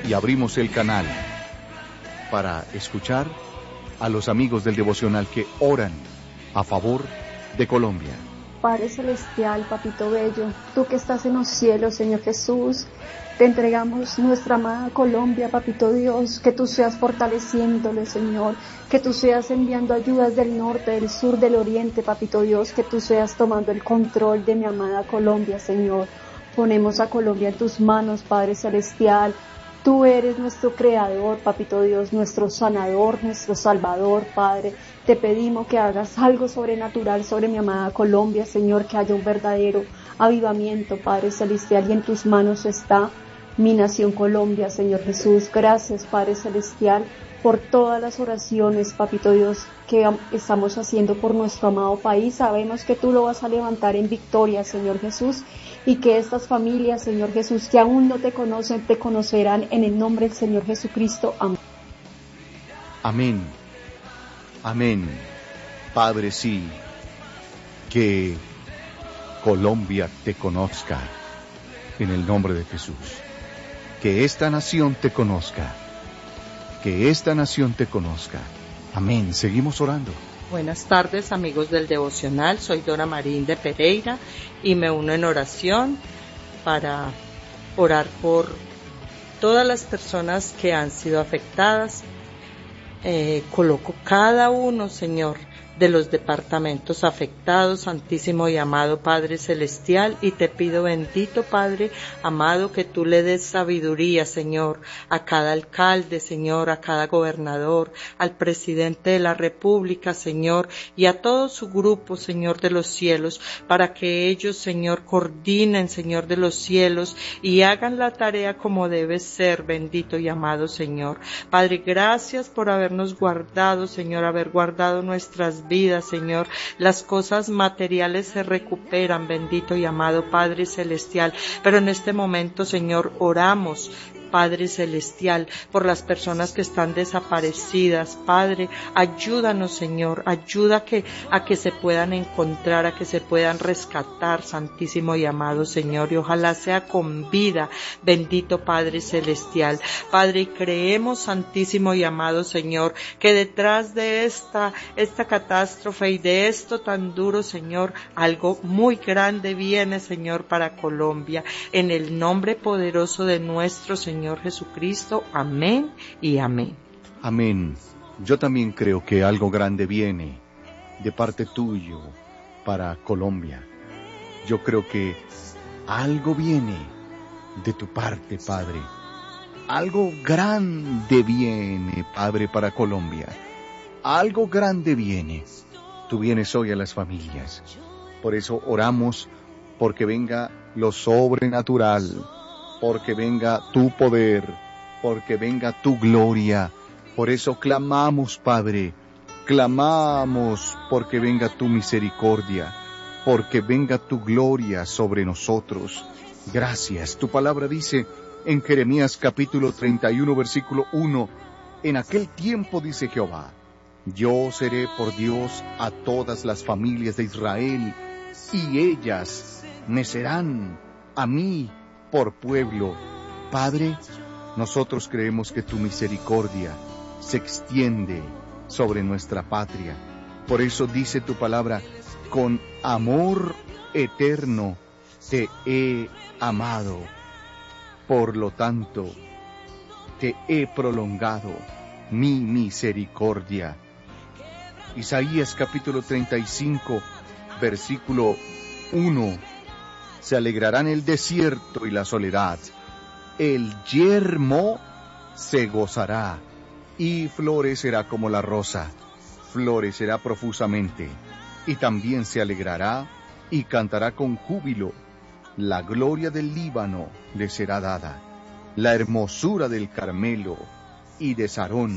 y abrimos el canal para escuchar a los amigos del devocional que oran a favor de Colombia. Padre Celestial, Papito Bello, tú que estás en los cielos, Señor Jesús, te entregamos nuestra amada Colombia, Papito Dios, que tú seas fortaleciéndole, Señor, que tú seas enviando ayudas del norte, del sur, del oriente, Papito Dios, que tú seas tomando el control de mi amada Colombia, Señor. Ponemos a Colombia en tus manos, Padre Celestial. Tú eres nuestro creador, Papito Dios, nuestro sanador, nuestro salvador, Padre. Te pedimos que hagas algo sobrenatural sobre mi amada Colombia, Señor, que haya un verdadero avivamiento, Padre Celestial, y en tus manos está mi nación Colombia, Señor Jesús. Gracias, Padre Celestial, por todas las oraciones, Papito Dios, que estamos haciendo por nuestro amado país. Sabemos que tú lo vas a levantar en victoria, Señor Jesús, y que estas familias, Señor Jesús, que aún no te conocen, te conocerán en el nombre del Señor Jesucristo. Amén. Amén. Amén. Padre, sí, que Colombia te conozca en el nombre de Jesús. Que esta nación te conozca. Que esta nación te conozca. Amén. Seguimos orando. Buenas tardes, amigos del devocional. Soy Dora Marín de Pereira y me uno en oración para orar por todas las personas que han sido afectadas. Coloco cada uno, Señor, de los departamentos afectados, Santísimo y amado Padre Celestial, y te pido, bendito Padre amado, que tú le des sabiduría, Señor, a cada alcalde, Señor, a cada gobernador, al presidente de la República, Señor, y a todo su grupo, Señor de los cielos, para que ellos, Señor, coordinen, Señor de los cielos, y hagan la tarea como debe ser, bendito y amado Señor. Padre, gracias por habernos guardado, Señor, haber guardado nuestras vidas, Señor. Las cosas materiales se recuperan, bendito y amado Padre Celestial, pero en este momento, Señor, oramos, Padre Celestial, por las personas que están desaparecidas. Padre, ayúdanos, Señor, ayuda a que se puedan encontrar, a que se puedan rescatar, Santísimo y amado Señor, y ojalá sea con vida, bendito Padre Celestial. Padre, creemos, Santísimo y amado Señor, que detrás de esta catástrofe y de esto tan duro, Señor, algo muy grande viene, Señor, para Colombia, en el nombre poderoso de nuestro Señor Jesucristo. Amén y amén. Amén. Yo también creo que algo grande viene de parte tuyo para Colombia. Yo creo que algo viene de tu parte, Padre. Algo grande viene, Padre, para Colombia. Algo grande viene. Tú vienes hoy a las familias. Por eso oramos porque venga lo sobrenatural, porque venga tu poder, porque venga tu gloria. Por eso clamamos, Padre, clamamos porque venga tu misericordia, porque venga tu gloria sobre nosotros. Gracias. Tu palabra dice en Jeremías capítulo 31, versículo 1, en aquel tiempo, dice Jehová, yo seré por Dios a todas las familias de Israel, y ellas me serán a mí por pueblo. Padre, nosotros creemos que tu misericordia se extiende sobre nuestra patria. Por eso dice tu palabra, con amor eterno te he amado. Por lo tanto, te he prolongado mi misericordia. Isaías capítulo 35, versículo 1. Se alegrarán el desierto y la soledad. El yermo se gozará y florecerá como la rosa. Florecerá profusamente y también se alegrará y cantará con júbilo. La gloria del Líbano le será dada, la hermosura del Carmelo y de Sarón.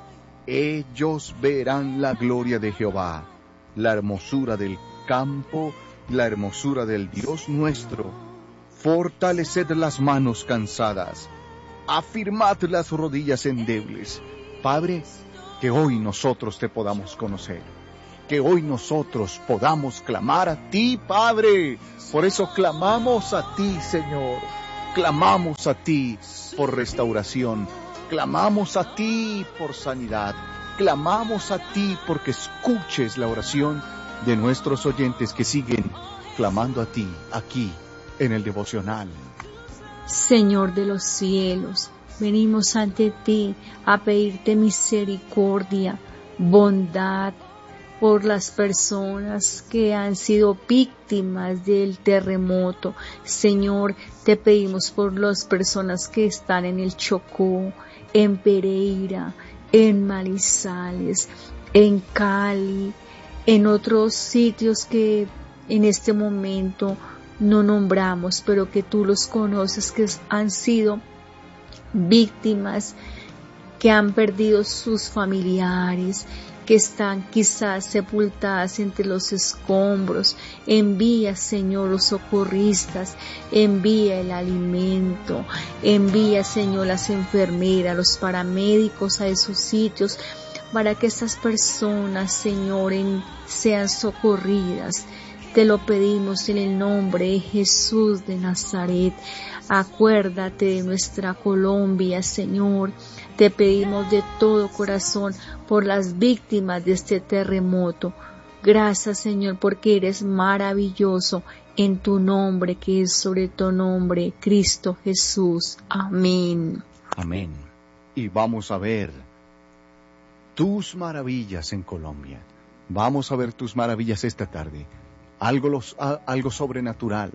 Ellos verán la gloria de Jehová, la hermosura del campo, la hermosura del Dios nuestro. Fortaleced las manos cansadas, afirmad las rodillas endebles. Padre, que hoy nosotros te podamos conocer, que hoy nosotros podamos clamar a ti, Padre. Por eso clamamos a ti, Señor. clamamos a ti por restauración, clamamos a ti por sanidad, clamamos a ti porque escuches la oración de nuestros oyentes que siguen clamando a ti aquí en el devocional. Señor de los cielos, venimos ante ti a pedirte misericordia, bondad por las personas que han sido víctimas del terremoto. Señor, te pedimos por las personas que están en el Chocó, en Pereira, en Manizales, en Cali, en otros sitios que en este momento no nombramos, pero que tú los conoces, que han sido víctimas, que han perdido sus familiares, que están quizás sepultadas entre los escombros. Envía, Señor, los socorristas, envía el alimento, envía, Señor, las enfermeras, los paramédicos a esos sitios, para que estas personas, Señor, sean socorridas. Te lo pedimos en el nombre de Jesús de Nazaret. Acuérdate de nuestra Colombia, Señor. Te pedimos de todo corazón por las víctimas de este terremoto. Gracias, Señor, porque eres maravilloso en tu nombre, que es sobre tu nombre, Cristo Jesús. Amén. Amén. Y vamos a ver tus maravillas en Colombia. Vamos a ver tus maravillas esta tarde. Algo sobrenatural.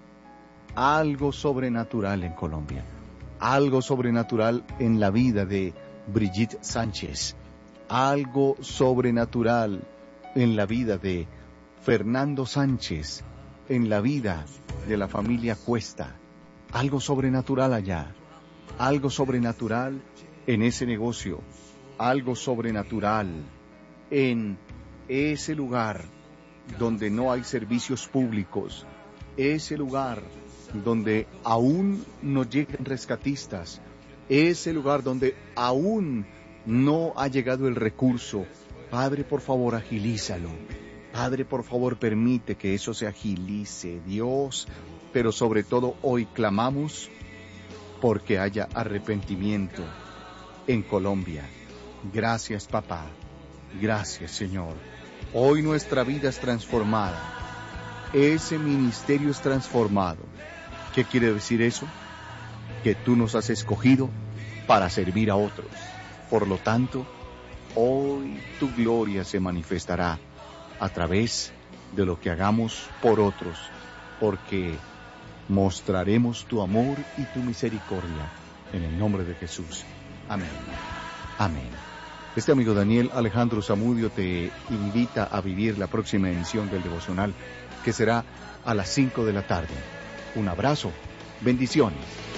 Algo sobrenatural en Colombia. Algo sobrenatural en la vida de Brigitte Sánchez. Algo sobrenatural en la vida de Fernando Sánchez. En la vida de la familia Cuesta. Algo sobrenatural allá. Algo sobrenatural en ese negocio. Algo sobrenatural en ese lugar donde no hay servicios públicos, ese lugar donde aún no llegan rescatistas, ese lugar donde aún no ha llegado el recurso. Padre, por favor, agilízalo. Padre, por favor, permite que eso se agilice, Dios. Pero sobre todo hoy clamamos porque haya arrepentimiento en Colombia. Gracias, papá. Gracias, Señor. Hoy nuestra vida es transformada. Ese ministerio es transformado. ¿Qué quiere decir eso? Que tú nos has escogido para servir a otros. Por lo tanto, hoy tu gloria se manifestará a través de lo que hagamos por otros, porque mostraremos tu amor y tu misericordia en el nombre de Jesús. Amén. Amén. Este amigo Daniel Alejandro Zamudio te invita a vivir la próxima edición del devocional, que será a las 5 de la tarde. Un abrazo, bendiciones.